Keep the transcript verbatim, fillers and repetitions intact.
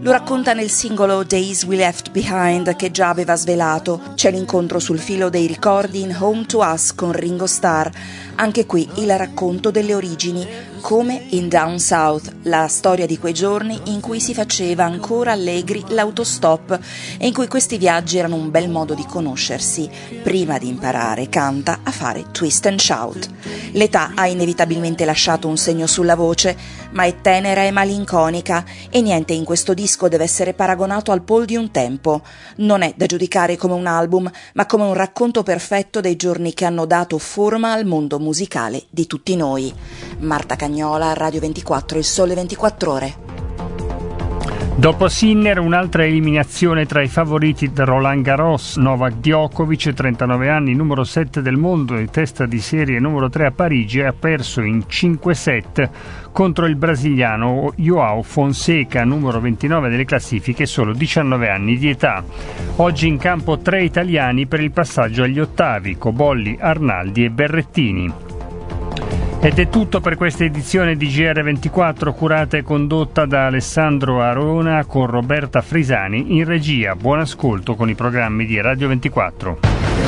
Lo racconta nel singolo Days We Left Behind, che già aveva svelato. C'è l'incontro sul filo dei ricordi in Home to Us con Ringo Starr. Anche qui il racconto delle origini, come in Down South, la storia di quei giorni in cui si faceva ancora allegri l'autostop e in cui questi viaggi erano un bel modo di conoscersi prima di imparare, canta, a fare twist and shout. L'età ha inevitabilmente lasciato un segno sulla voce, ma è tenera e malinconica e niente in questo disco deve essere paragonato al Paul di un tempo. Non è da giudicare come un album, ma come un racconto perfetto dei giorni che hanno dato forma al mondo musicale di tutti noi. Marta Cagnola, Radio ventiquattro, Il Sole ventiquattro Ore. Dopo Sinner, un'altra eliminazione tra i favoriti da Roland Garros. Novak Djokovic, trentanove anni, numero sette del mondo e testa di serie numero tre a Parigi, ha perso in cinque set contro il brasiliano João Fonseca, numero ventinove delle classifiche, solo diciannove anni di età. Oggi in campo tre italiani per il passaggio agli ottavi: Cobolli, Arnaldi e Berrettini. Ed è tutto per questa edizione di G R ventiquattro, curata e condotta da Alessandro Arona con Roberta Frisani in regia. Buon ascolto con i programmi di Radio ventiquattro.